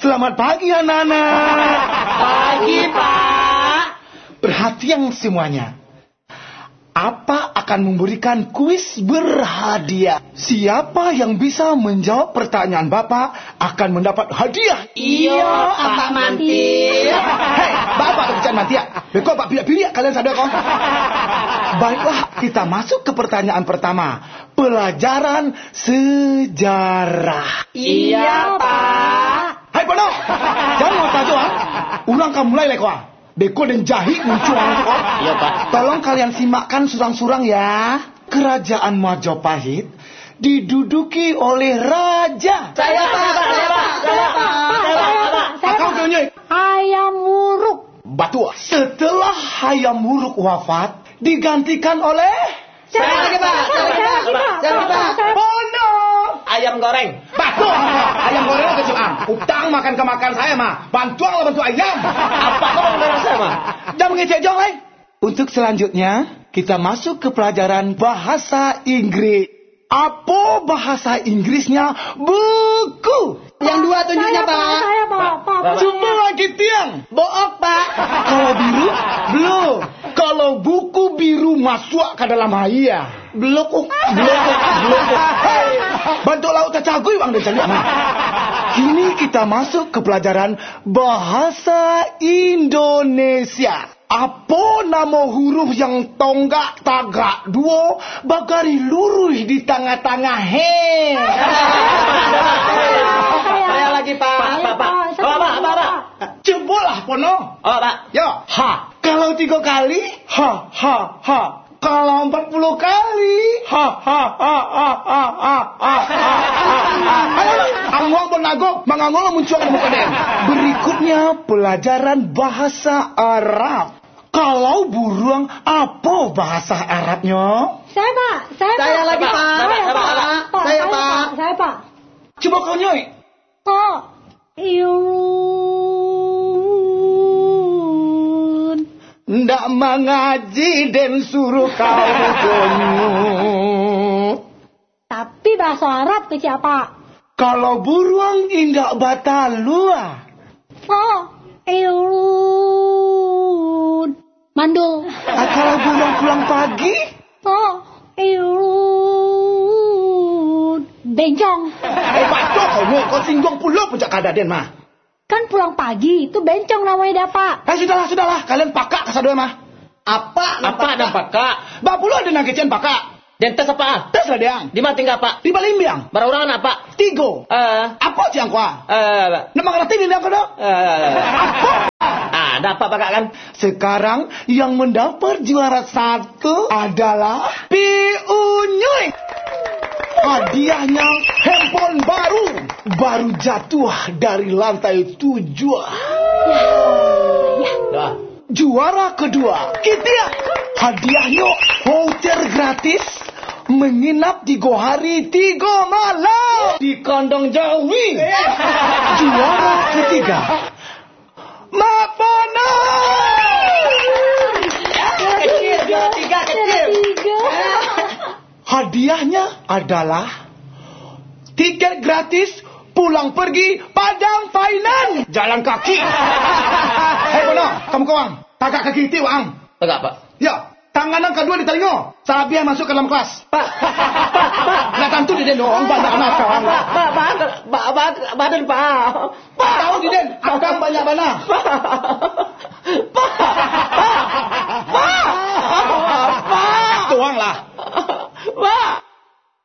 Selamat pagi anak-anak. Pagi, Pak. Perhatian semuanya. Apa akan memberikan kuis berhadiah. Siapa yang bisa menjawab pertanyaan Bapak akan mendapat hadiah. Iya, Pak Mantil. Hei, Bapak berbicara nanti ya. Bekok Pak pilih-pilih kalian sadar kok. Baiklah, kita masuk ke pertanyaan pertama. Pelajaran sejarah. Iya, Pak. Hai Pono, jangan mau tahu ulang kamu mulai lekwa. Beko dan jahit muncul kok. Iya, Pak. Tolong kalian simakkan surang-surang ya. Kerajaan Majapahit diduduki oleh raja. Saya, Pak. Kau tunjuk. Hayam Wuruk. Batu. Setelah Hayam Wuruk wafat, digantikan oleh Saya lagi, Pak. Pono. Ayam goreng. Batu. Ayam goreng ke Juang. Utang makan kemakan saya mah. Bantuan lah bantu ayam. Apa kau mengenal saya, Pak? Jangan mengecek jong, eh. Untuk selanjutnya, kita masuk ke pelajaran bahasa Inggris. Apa bahasa Inggrisnya? Buku. Yang dua tunjuknya, Pak. Saya, Pak. Coba lagi tiang. Book, Pak. Kalau biru, belum. Kalau buku biru masuk ke dalam haya. Belum. Hei, bantu laut cacagui bang dan cari anak. Kini kita masuk ke pelajaran bahasa Indonesia. Apa nama huruf yang tonggak tagak dua bagari luruh di tengah-tengah he? Saya lagi, Pak. Pak. Cobalah Pono. Oh, Pak. Yo, ha. Kalau 3 kali, ha. Kalau 40 kali, ha. Ayo, angwang penago, mangangolo muncul ke muka den. Berikutnya pelajaran bahasa Arab. Kalau burung, apa bahasa Arabnya? Saya, Pak. Saya lagi, Pak. Saya, Pak. Saya, Pak. Coba kau nyoi. Kok Irun. Ndak mengaji dan suruh kau gonyut. Tapi bahasa Arab ke siapa? Kalau burung indak batalua. Kok Irun. Mandul. Kalau burung pulang pagi. Kok Irun. Bencong. Batok kau singgung pula puncak kadaden mah. Kan pulang pagi itu bencong namanya Pak. Sudahlah. Kalian pakak kesadua mah. Apa dan Pak? Bak pula ada nagecian pakak. Dan tes apa? Tes lah deang. Di mana tinggal, Pak? Di Balimbiang. Berurangan apa? 3. Apa ciang kuah? Nama ngerti ni dia kau apa? Ada apa, Pak kan? Sekarang yang mendapat juara 1 adalah Piunyuy. Hadiahnya handphone baru jatuh dari lantai 7. Dah. Juara kedua, kita hadiahnya voucher gratis menginap 3 hari 3 malam di kandang Jawi. Juara ketiga, Mapono. Kecil. Hadiahnya adalah tiket gratis pulang pergi Padang Finance. Jalan kaki. Hei Pono, kamu kawang. Tagak kaki itu wang. Tegak, Pak. Ya, tangan kedua di telinga. Sabiah masuk ke dalam kelas. Pak. Nah tentu di den dong, banyak anak kawan. Badan, Pak. Tahu di den, akang banyak mana? Pak. Tuang lah. Pak.